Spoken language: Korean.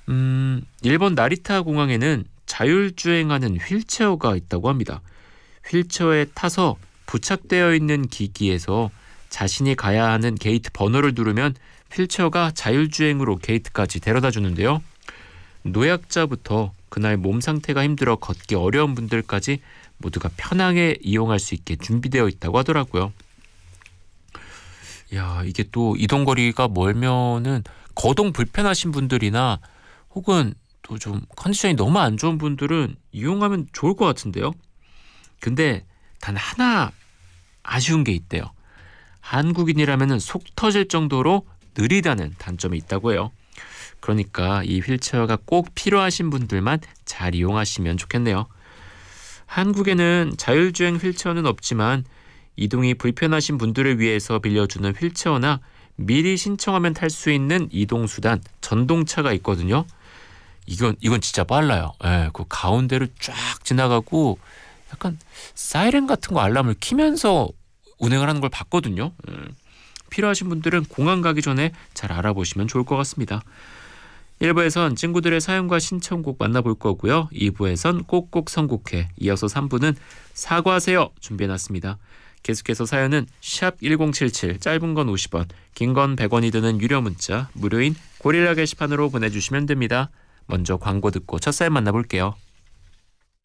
일본 나리타 공항에는 자율주행하는 휠체어가 있다고 합니다. 휠체어에 타서 부착되어 있는 기기에서 자신이 가야 하는 게이트 번호를 누르면 휠체어가 자율주행으로 게이트까지 데려다 주는데요. 노약자부터 그날 몸 상태가 힘들어 걷기 어려운 분들까지 모두가 편하게 이용할 수 있게 준비되어 있다고 하더라고요. 야, 이게 또 이동거리가 멀면은 거동 불편하신 분들이나 혹은 또 좀 컨디션이 너무 안 좋은 분들은 이용하면 좋을 것 같은데요. 근데 단 하나 아쉬운 게 있대요. 한국인이라면 속 터질 정도로 느리다는 단점이 있다고 해요. 그러니까 이 휠체어가 꼭 필요하신 분들만 잘 이용하시면 좋겠네요. 한국에는 자율주행 휠체어는 없지만 이동이 불편하신 분들을 위해서 빌려주는 휠체어나 미리 신청하면 탈 수 있는 이동수단, 전동차가 있거든요. 이건 진짜 빨라요. 예, 그 가운데를 쫙 지나가고 약간 사이렌 같은 거 알람을 키면서 운행을 하는 걸 봤거든요. 필요하신 분들은 공항 가기 전에 잘 알아보시면 좋을 것 같습니다. 1부에선 친구들의 사연과 신청곡 만나볼 거고요. 2부에선 꼭꼭 선곡해, 이어서 3부는 사과하세요 준비해놨습니다. 계속해서 사연은 샵 1077, 짧은 건 50원, 긴 건 100원이 드는 유료 문자, 무료인 고릴라 게시판으로 보내주시면 됩니다. 먼저 광고 듣고 첫 사연 만나볼게요.